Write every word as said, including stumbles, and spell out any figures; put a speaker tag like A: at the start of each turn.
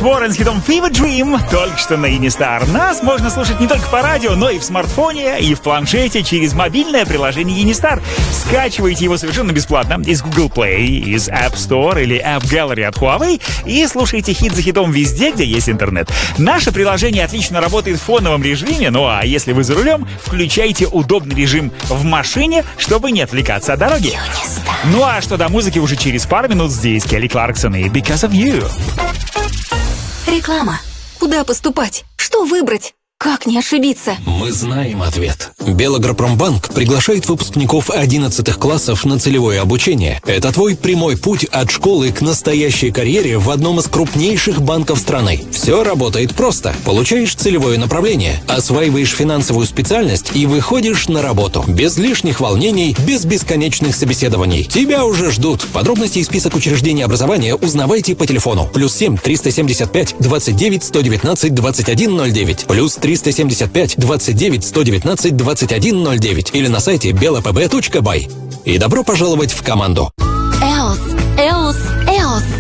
A: Уоррен с хитом Fever Dream только что на Енистар. Нас можно слушать не только по радио, но и в смартфоне, и в планшете через мобильное приложение Енистар. Скачивайте его совершенно бесплатно из Google Play, из App Store или App Gallery от Huawei и слушайте хит за хитом везде, где есть интернет. Наше приложение отлично работает в фоновом режиме, ну а если вы за рулем, включайте удобный режим в машине, чтобы не отвлекаться от дороги. Ну а что до музыки, уже через пару минут здесь Келли Кларксон и Because of You.
B: Реклама. Куда поступать? Что выбрать? Как не ошибиться?
C: Мы знаем ответ. Белагропромбанк приглашает выпускников одиннадцатых классов на целевое обучение. Это твой прямой путь от школы к настоящей карьере в одном из крупнейших банков страны. Все работает просто. Получаешь целевое направление, осваиваешь финансовую специальность и выходишь на работу. Без лишних волнений, без бесконечных собеседований. Тебя уже ждут. Подробности и список учреждений образования узнавайте по телефону. Плюс семь триста семьдесят пять двадцать девять сто девятнадцать двадцать один ноль девять. Плюс триста семьдесят пять двадцать девять сто девятнадцать двадцать один ноль девять или на сайте белапб точка бай. И добро пожаловать в команду.
B: Элс, Элс, Элс.